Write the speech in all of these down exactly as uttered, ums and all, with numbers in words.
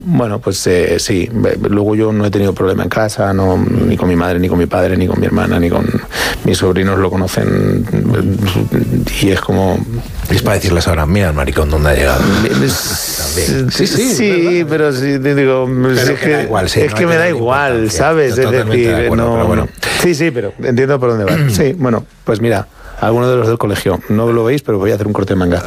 Bueno, pues eh, sí. Luego yo no he tenido problema en casa, no, ni con mi madre, ni con mi padre, ni con mi hermana, ni con mis sobrinos lo conocen y es como... Es para decirles ahora, mira el maricón dónde ha llegado. Sí, sí, sí, pero sí, digo, pero es que, da igual, sí, es no que me da igual, ¿sabes? Es decir, de acuerdo, no, pero bueno. Sí, sí, pero entiendo por dónde va. Sí, bueno, pues mira... Alguno de los del colegio. No lo veis, pero voy a hacer un corte de manga.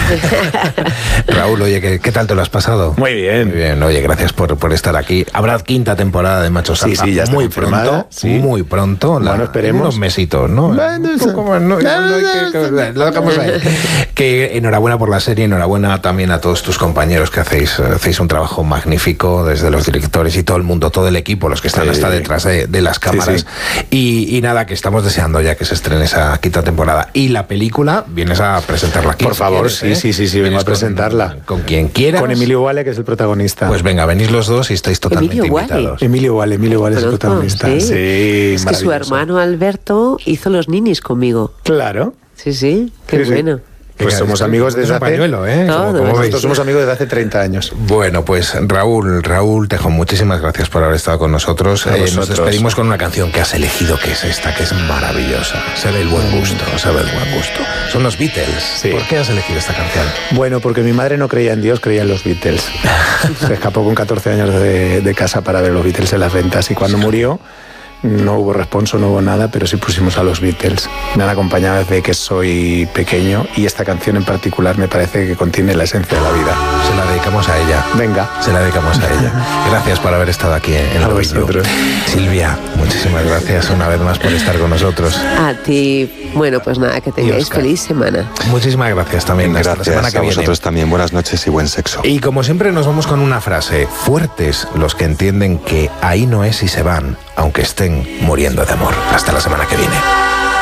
Raúl, oye, ¿qué, ¿qué tal te lo has pasado? Muy bien. Muy bien, oye, gracias por, por estar aquí. Habrá quinta temporada de Macho Salsa. Sí, sí, ya está muy pronto, sí. muy pronto. Bueno, la, esperemos. Unos mesitos, ¿no? Bueno, un poco más, no, no, no, que, lo dejamos ahí. Que enhorabuena por la serie, enhorabuena también a todos tus compañeros que hacéis, hacéis un trabajo magnífico, desde los directores y todo el mundo, todo el equipo, los que están sí, hasta detrás de, de las cámaras. Sí, sí. Y, y nada, que estamos deseando ya que se estrene esa quinta temporada. Y la película, vienes a presentarla aquí. Por si favor, quieres, sí, ¿eh? sí, sí, sí, vengo a presentarla. Con, con quien quieras. Con Emilio Wale, que es el protagonista. Pues venga, venís los dos y estáis totalmente Emilio invitados. Wale. Emilio Wale, Emilio Wale es el protagonista. Sí, sí es que su hermano Alberto hizo los ninis conmigo. Claro. Sí, sí, qué sí, bueno. Sí. Pues Venga, somos amigos desde hace... pañuelo, ¿eh? Todo, como, como nosotros somos amigos desde hace treinta años. Bueno, pues Raúl, Raúl Tejón, muchísimas gracias por haber estado con nosotros. Eh, nos despedimos con una canción que has elegido, que es esta, que es maravillosa. Se ve el buen gusto, se ve el buen gusto. Son los Beatles. Sí. ¿Por qué has elegido esta canción? Bueno, porque mi madre no creía en Dios, creía en los Beatles. Se escapó con catorce años de, de casa para ver los Beatles en las ventas y cuando murió... No hubo responso, no hubo nada, pero sí pusimos a los Beatles. Me han acompañado desde que soy pequeño y esta canción en particular me parece que contiene la esencia de la vida. Se la dedicamos a ella. Venga. Se la dedicamos a ella. Gracias por haber estado aquí en el Ovillo. Silvia, muchísimas gracias una vez más por estar con nosotros. A ti. Bueno, pues nada, que tengáis feliz semana. Muchísimas gracias también. Gracias hasta la semana que a viene. vosotros también. Buenas noches y buen sexo. Y como siempre nos vamos con una frase. Fuertes los que entienden que ahí no es y se van, aunque estén muriendo de amor. Hasta la semana que viene.